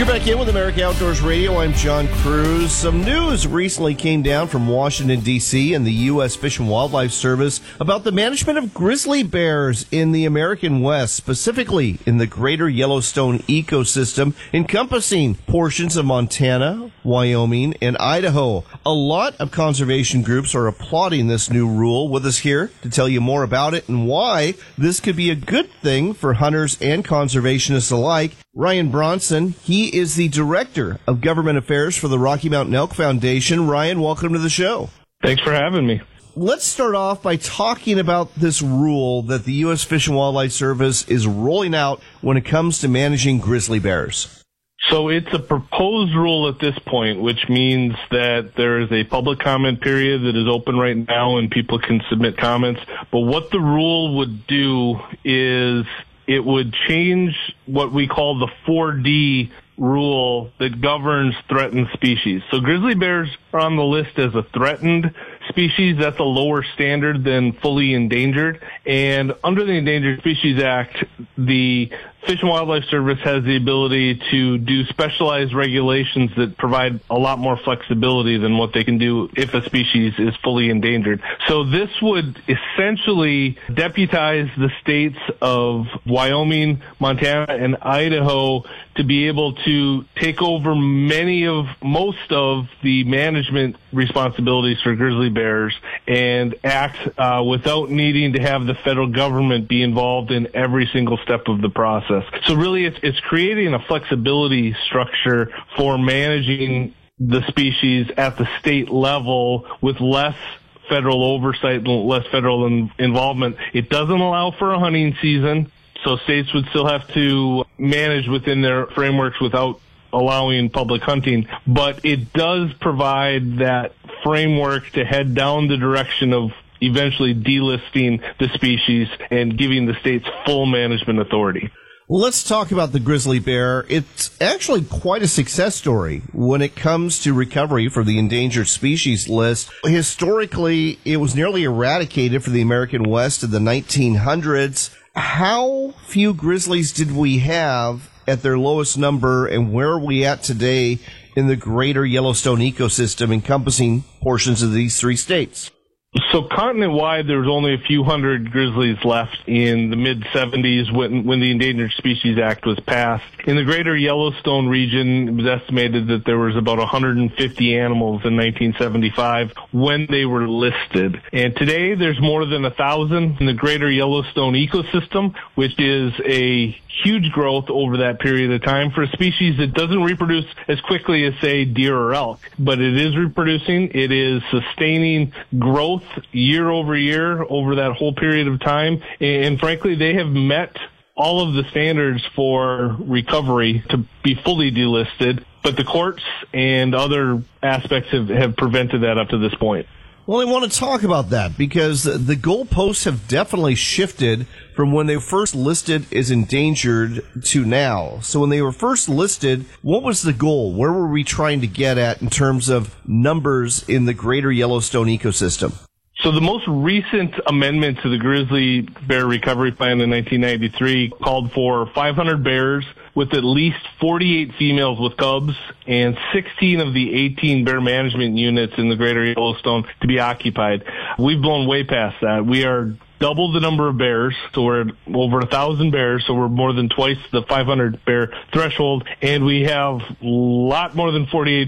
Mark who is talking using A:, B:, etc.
A: Back in with America Outdoors Radio. I'm John Cruz. Some news recently came down from Washington, D.C. and the U.S. Fish and Wildlife Service about the management of grizzly bears in the American West, specifically in the greater Yellowstone ecosystem, encompassing portions of Montana, Wyoming, and Idaho. A lot of conservation groups are applauding this new rule. With us here to tell you more about it and why this could be a good thing for hunters and conservationists alike, Ryan Bronson. He is the Director of Government Affairs for the Rocky Mountain Elk Foundation. Ryan, welcome to the show.
B: Thanks for having me.
A: Let's start off by talking about this rule that the U.S. Fish and Wildlife Service is rolling out when it comes to managing grizzly bears.
B: So it's a proposed rule at this point, which means that there is a public comment period that is open right now and people can submit comments. But what the rule would do is it would change what we call the 4D rule that governs threatened species. So grizzly bears are on the list as a threatened species. That's a lower standard than fully endangered. And under the Endangered Species Act, the Fish and Wildlife Service has the ability to do specialized regulations that provide a lot more flexibility than what they can do if a species is fully endangered. So this would essentially deputize the states of Wyoming, Montana, and Idaho to be able to take over most of the management responsibilities for grizzly bears and act without needing to have the federal government be involved in every single step of the process. So really it's creating a flexibility structure for managing the species at the state level with less federal oversight and less federal involvement. It doesn't allow for a hunting season, so states would still have to manage within their frameworks without allowing public hunting, but it does provide that framework to head down the direction of eventually delisting the species and giving the states full management authority.
A: Let's talk about the grizzly bear. It's actually quite a success story when it comes to recovery for the endangered species list. Historically, it was nearly eradicated for the American West in the 1900s. How few grizzlies did we have at their lowest number, and where are we at today in the greater Yellowstone ecosystem encompassing portions of these three states?
B: So continent-wide, there was only a few hundred grizzlies left in the mid-'70s when the Endangered Species Act was passed. In the greater Yellowstone region, it was estimated that there was about 150 animals in 1975 when they were listed. And today, there's more than 1,000 in the greater Yellowstone ecosystem, which is a huge growth over that period of time for a species that doesn't reproduce as quickly as, say, deer or elk. But it is reproducing. It is sustaining growth year over year over that whole period of time. And frankly, they have met all of the standards for recovery to be fully delisted. But the courts and other aspects have prevented that up to this point.
A: Well, I want to talk about that because the goalposts have definitely shifted from when they were first listed as endangered to now. So when they were first listed, what was the goal? Where were we trying to get at in terms of numbers in the greater Yellowstone ecosystem?
B: So the most recent amendment to the Grizzly Bear Recovery Plan in 1993 called for 500 bears with at least 48 females with cubs and 16 of the 18 bear management units in the greater Yellowstone to be occupied. We've blown way past that. We are double the number of bears, so we're at over 1,000 bears, so we're more than twice the 500 bear threshold, and we have a lot more than 48